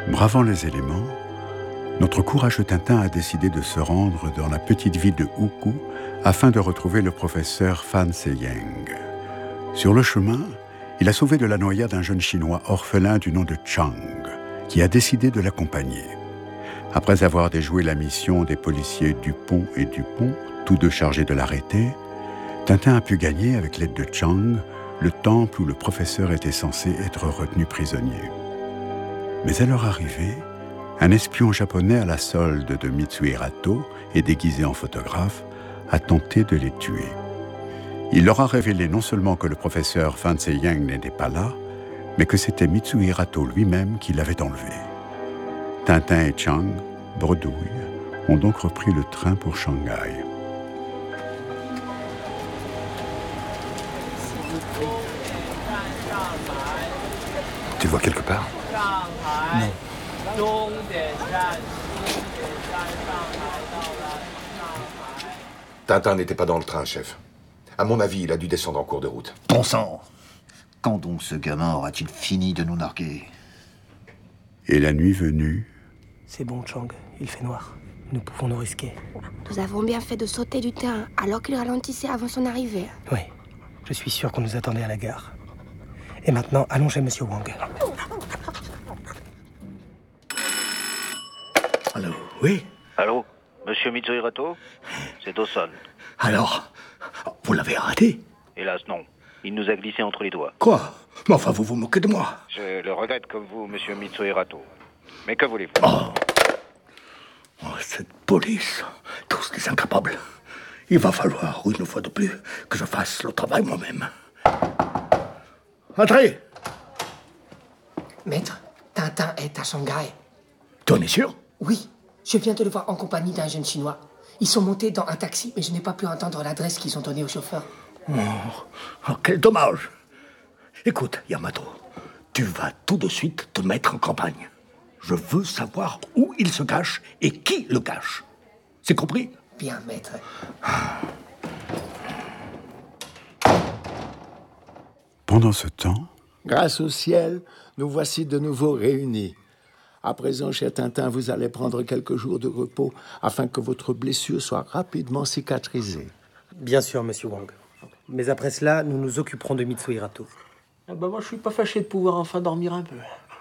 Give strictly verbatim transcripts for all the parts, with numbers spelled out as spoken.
Bravant les éléments, notre courageux Tintin a décidé de se rendre dans la petite ville de Hukou afin de retrouver le professeur Fan Se-Yeng. Sur le chemin, il a sauvé de la noyade un jeune Chinois orphelin du nom de Chang, qui a décidé de l'accompagner. Après avoir déjoué la mission des policiers Dupont et Dupont, tous deux chargés de l'arrêter, Tintin a pu gagner, avec l'aide de Chang, le temple où le professeur était censé être retenu prisonnier. Mais à leur arrivée, un espion japonais à la solde de Mitsuhirato et déguisé en photographe a tenté de les tuer. Il leur a révélé non seulement que le professeur Fan Se-Yeng n'était pas là, mais que c'était Mitsuhirato lui-même qui l'avait enlevé. Tintin et Chang, bredouilles, ont donc repris le train pour Shanghai. Tu le vois quelque part? Non. Tintin n'était pas dans le train, chef. À mon avis, il a dû descendre en cours de route. Bon sang! Quand donc ce gamin aura-t-il fini de nous narguer? Et la nuit venue... C'est bon, Chang. Il fait noir. Nous pouvons nous risquer. Nous avons bien fait de sauter du train alors qu'il ralentissait avant son arrivée. Oui. Je suis sûr qu'on nous attendait à la gare. Et maintenant, allons chez Monsieur Wang. Allô, oui? Allô, Monsieur Mitsuhirato? C'est Dawson. Alors, vous l'avez arrêté? Hélas, non. Il nous a glissé entre les doigts. Quoi? Mais enfin, vous vous moquez de moi. Je le regrette comme vous, Monsieur Mitsuhirato. Mais que voulez-vous? Oh. Oh, cette police, tous des incapables. Il va falloir, une fois de plus, que je fasse le travail moi-même. Entrez! Maître, Tintin est à Shanghai. Tu en es sûr? Oui, je viens de le voir en compagnie d'un jeune Chinois. Ils sont montés dans un taxi, mais je n'ai pas pu entendre l'adresse qu'ils ont donnée au chauffeur. Oh, oh, quel dommage. Écoute, Yamato, tu vas tout de suite te mettre en campagne. Je veux savoir où il se cache et qui le cache. C'est compris? Bien, maître. Pendant ce temps... Grâce au ciel, nous voici de nouveau réunis. À présent, cher Tintin, vous allez prendre quelques jours de repos afin que votre blessure soit rapidement cicatrisée. Bien sûr, Monsieur Wang. Mais après cela, nous nous occuperons de Mitsuhirato. Ah bah moi, je suis pas fâché de pouvoir enfin dormir un peu.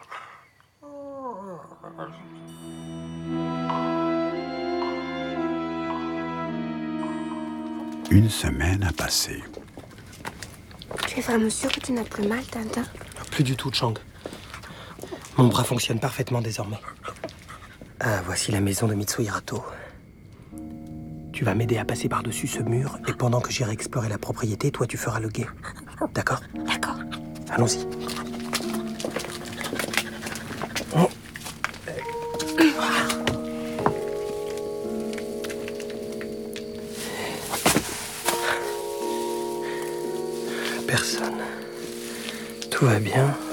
Une semaine a passé. Tu es vraiment sûr que tu n'as plus mal, Tintin? Plus du tout, Chang. Mon bras fonctionne parfaitement désormais. Ah, voici la maison de Mitsuhirato. Tu vas m'aider à passer par-dessus ce mur, et pendant que j'irai explorer la propriété, toi, tu feras le guet. D'accord? D'accord. Allons-y. Personne. Tout va bien.